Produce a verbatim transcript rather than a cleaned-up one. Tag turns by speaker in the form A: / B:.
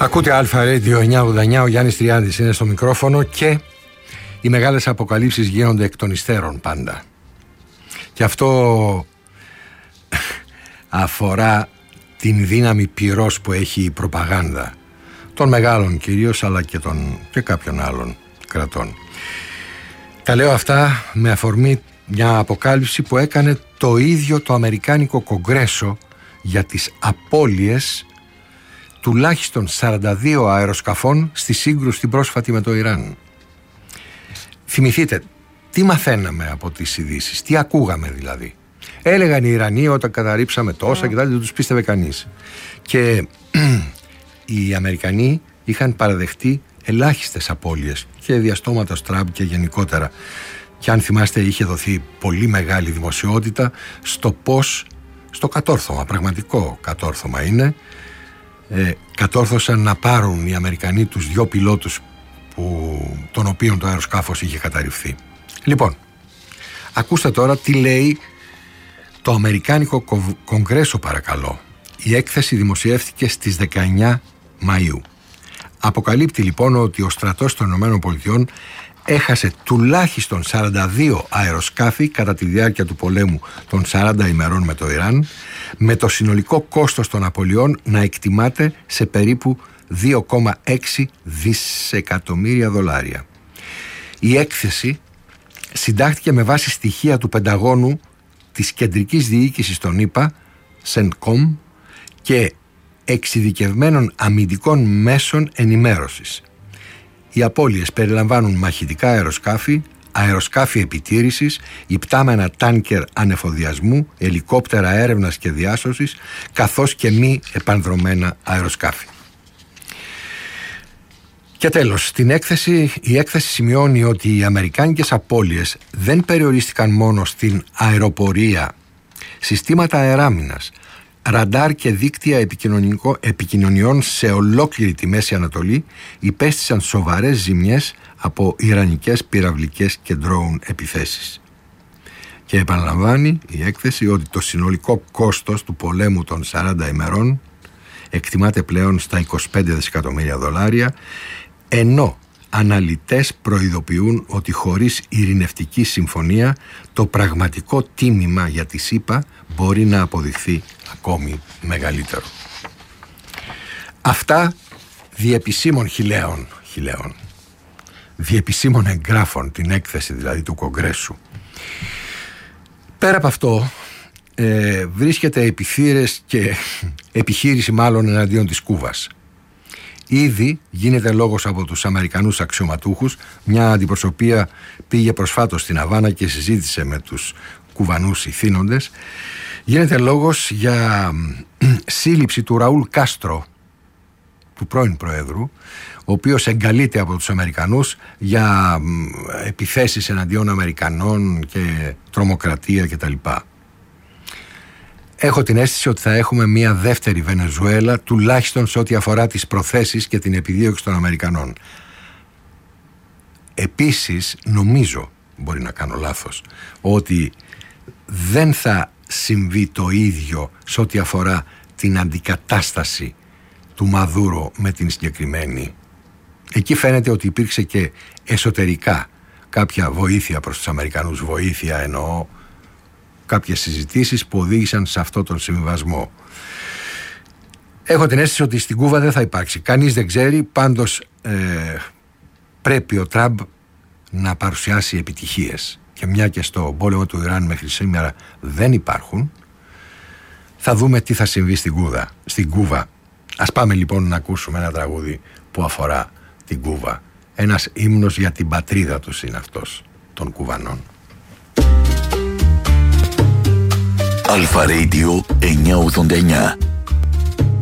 A: Ακούτε Αλφα Radio εννιακόσια ογδόντα εννιά, ο Γιάννης Τριάντης είναι στο μικρόφωνο και οι μεγάλες αποκαλύψεις γίνονται εκ των υστέρων πάντα. Και αυτό αφορά την δύναμη πυρός που έχει η προπαγάνδα των μεγάλων κυρίως, αλλά και, των, και κάποιων άλλων κρατών. Τα λέω αυτά με αφορμή μια αποκάλυψη που έκανε το ίδιο το Αμερικάνικο Κογκρέσο για τις απώλειες τουλάχιστον σαράντα δύο αεροσκαφών στη σύγκρουση την πρόσφατη με το Ιράν. Θυμηθείτε, τι μαθαίναμε από τις ειδήσεις, τι ακούγαμε δηλαδή. Έλεγαν οι Ιρανοί όταν καταρρίψαμε τόσα και δεν τους πίστευε κανείς. Και οι Αμερικανοί είχαν παραδεχτεί ελάχιστες απώλειες και διαστόματος Τραμπ και γενικότερα. Και αν θυμάστε, είχε δοθεί πολύ μεγάλη δημοσιότητα στο πώς, στο κατόρθωμα, πραγματικό κατόρθωμα είναι, ε, κατόρθωσαν να πάρουν οι Αμερικανοί τους δυο πιλότους που, των οποίων το αεροσκάφος είχε καταρριφθεί. Λοιπόν, ακούστε τώρα τι λέει το Αμερικάνικο Κογκρέσο, παρακαλώ. Η έκθεση δημοσιεύτηκε στις δεκαεννιά Μαΐου. Αποκαλύπτει λοιπόν ότι ο στρατός των ΗΠΑ έχασε τουλάχιστον σαράντα δύο αεροσκάφη κατά τη διάρκεια του πολέμου των σαράντα ημερών με το Ιράν, με το συνολικό κόστος των απολειών να εκτιμάται σε περίπου δύο κόμμα έξι δισεκατομμύρια δολάρια. Η έκθεση συντάχθηκε με βάση στοιχεία του Πενταγώνου, της κεντρικής διοίκησης των ΗΠΑ, σεντκομ, και εξειδικευμένων αμυντικών μέσων ενημέρωσης. Οι απώλειες περιλαμβάνουν μαχητικά αεροσκάφη, αεροσκάφη επιτήρησης, υπτάμενα τάνκερ ανεφοδιασμού, ελικόπτερα έρευνας και διάσωσης, καθώς και μη επανδρωμένα αεροσκάφη. Και τέλος, στην έκθεση, η έκθεση σημειώνει ότι οι αμερικάνικες απώλειες δεν περιορίστηκαν μόνο στην αεροπορία. Συστήματα αεράμινας, ραντάρ και δίκτυα επικοινωνιών σε ολόκληρη τη Μέση Ανατολή υπέστησαν σοβαρές ζημιές από ιρανικές πυραυλικές και ντρόουν επιθέσεις. Και επαναλαμβάνει η έκθεση ότι το συνολικό κόστος του πολέμου των σαράντα ημερών εκτιμάται πλέον στα είκοσι πέντε δισεκατομμύρια δολάρια, ενώ αναλυτές προειδοποιούν ότι χωρίς ειρηνευτική συμφωνία το πραγματικό τίμημα για τη ΣΥΠΑ μπορεί να αποδειχθεί ακόμη μεγαλύτερο. Αυτά διεπισήμων χιλέων, χιλέων, διεπισήμων εγγράφων, την έκθεση δηλαδή του Κογκρέσου. Πέρα από αυτό, ε, βρίσκεται επιθύρες και επιχείρηση μάλλον εναντίον της Κούβας. Ήδη γίνεται λόγος από τους Αμερικανούς αξιωματούχους. Μια αντιπροσωπεία πήγε προσφάτως στην Αβάνα και συζήτησε με τους Κουβανούς ηθήνοντες. Γίνεται λόγος για σύλληψη του Ραούλ Κάστρο, του πρώην Προέδρου, ο οποίος εγκαλείται από τους Αμερικανούς για επιθέσεις εναντίον Αμερικανών και τρομοκρατία κτλ. Έχω την αίσθηση ότι θα έχουμε μια δεύτερη Βενεζουέλα, τουλάχιστον σε ό,τι αφορά τις προθέσεις και την επιδίωξη των Αμερικανών. Επίσης, νομίζω, μπορεί να κάνω λάθος, ότι δεν θα συμβεί το ίδιο σε ό,τι αφορά την αντικατάσταση του Μαδούρο με την συγκεκριμένη. Εκεί φαίνεται ότι υπήρξε και εσωτερικά κάποια βοήθεια προς τους Αμερικανούς, βοήθεια εννοώ, κάποιες συζητήσεις που οδήγησαν σε αυτό τον συμβιβασμό. Έχω την αίσθηση ότι στην Κούβα δεν θα υπάρξει. Κανείς δεν ξέρει, πάντως ε, πρέπει ο Τραμπ να παρουσιάσει επιτυχίες. Και μια και στο πόλεμο του Ιράν μέχρι σήμερα δεν υπάρχουν, θα δούμε τι θα συμβεί στην Κούβα. Στην Κούβα. Ας πάμε λοιπόν να ακούσουμε ένα τραγούδι που αφορά την Κούβα. Ένας ύμνος για την πατρίδα τους είναι αυτός, των Κουβανών.
B: Αλφα Radio εννιακόσια ογδόντα εννιά.